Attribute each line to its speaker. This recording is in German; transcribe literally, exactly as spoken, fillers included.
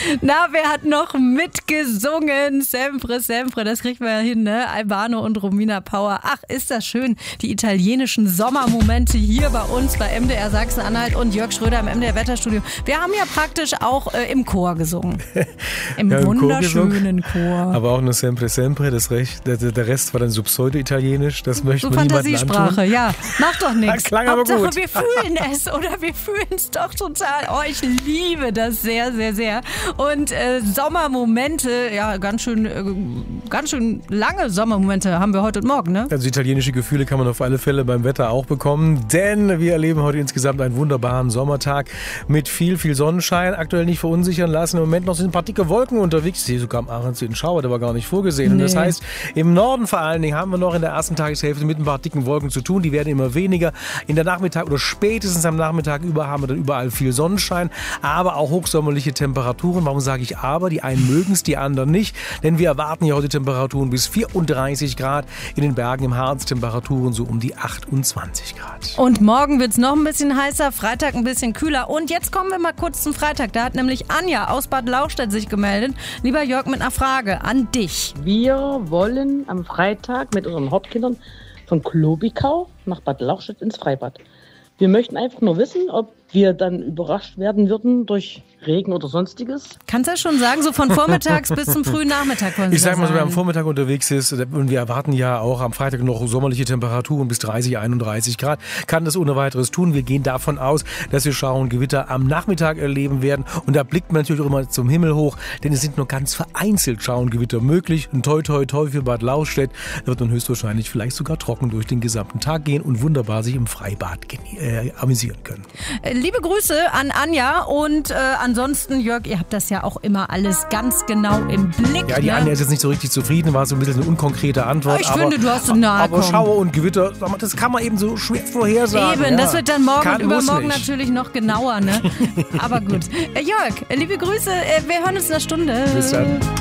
Speaker 1: Na, wer hat noch mitgesungen? Sempre, sempre, das kriegt man ja hin, ne? Albano und Romina Power. Ach, ist das schön. Die italienischen Sommermomente hier bei uns bei M D R Sachsen-Anhalt und Jörg Schröder im M D R Wetterstudio. Wir haben ja praktisch auch äh, im Chor gesungen. Im
Speaker 2: ja, im
Speaker 1: wunderschönen Chor, Chor.
Speaker 2: Aber auch nur Sempre, sempre. Das Recht, der, der Rest war dann so pseudo-italienisch. Das möchte
Speaker 1: so
Speaker 2: man niemandem antun.
Speaker 1: Fantasiesprache, ja. Macht doch nichts.
Speaker 2: Klang aber
Speaker 1: Hauptsache,
Speaker 2: gut.
Speaker 1: wir fühlen es oder wir fühlen es doch total. Oh, ich liebe das sehr, sehr, sehr. Und äh, Sommermomente, ja, ganz schön, äh, ganz schön lange Sommermomente haben wir heute und morgen, ne?
Speaker 2: Also italienische Gefühle kann man auf alle Fälle beim Wetter auch bekommen, denn wir erleben heute insgesamt einen wunderbaren Sommertag mit viel, viel Sonnenschein. Aktuell nicht verunsichern lassen. Im Moment noch sind ein paar dicke Wolken unterwegs. Hier sogar am Ahrens den Schauer, der war gar nicht vorgesehen. Nee. Und das heißt, im Norden vor allen Dingen haben wir noch in der ersten Tageshälfte mit ein paar dicken Wolken zu tun. Die werden immer weniger. In der Nachmittag oder spätestens am Nachmittag über haben wir dann überall viel Sonnenschein, aber auch hochsommerliche Temperaturen. Warum sage ich aber? Die einen mögen es, die anderen nicht, denn wir erwarten ja heute Temperaturen bis vierunddreißig Grad. In den Bergen im Harz Temperaturen so um die achtundzwanzig Grad.
Speaker 1: Und morgen wird es noch ein bisschen heißer, Freitag ein bisschen kühler. Und jetzt kommen wir mal kurz zum Freitag. Da hat nämlich Anja aus Bad Lauchstädt sich gemeldet. Lieber Jörg, mit einer Frage an dich.
Speaker 3: Wir wollen am Freitag mit unseren Hauptkindern von Klobikau nach Bad Lauchstädt ins Freibad. Wir möchten einfach nur wissen, ob wir dann überrascht werden würden durch Regen oder sonstiges.
Speaker 1: Kannst du ja schon sagen, so von vormittags bis zum frühen Nachmittag wollen Sie
Speaker 2: Ich sag mal so,
Speaker 1: sagen.
Speaker 2: wer am Vormittag unterwegs ist und wir erwarten ja auch am Freitag noch sommerliche Temperaturen bis dreißig, einunddreißig Grad, kann das ohne weiteres tun. Wir gehen davon aus, dass wir Schauer und Gewitter am Nachmittag erleben werden und da blickt man natürlich auch immer zum Himmel hoch, denn es sind nur ganz vereinzelt Schauer und Gewitter möglich und toi toi toi für Bad Lauchstädt wird man höchstwahrscheinlich vielleicht sogar trocken durch den gesamten Tag gehen und wunderbar sich im Freibad äh, amüsieren können.
Speaker 1: Liebe Grüße an Anja und äh, ansonsten, Jörg, ihr habt das ja auch immer alles ganz genau im Blick.
Speaker 2: Ja, die
Speaker 1: ne?
Speaker 2: Anja ist jetzt nicht so richtig zufrieden, war so ein bisschen eine unkonkrete Antwort.
Speaker 1: Ich
Speaker 2: aber,
Speaker 1: finde, du hast so nahe
Speaker 2: Aber
Speaker 1: kommen.
Speaker 2: Schauer und Gewitter, das kann man eben so schwer vorhersagen.
Speaker 1: Eben,
Speaker 2: ja.
Speaker 1: das wird dann morgen
Speaker 2: kann,
Speaker 1: und übermorgen
Speaker 2: nicht.
Speaker 1: natürlich noch genauer, ne? Aber gut. Äh, Jörg, liebe Grüße, äh, wir hören uns in einer Stunde.
Speaker 2: Bis dann.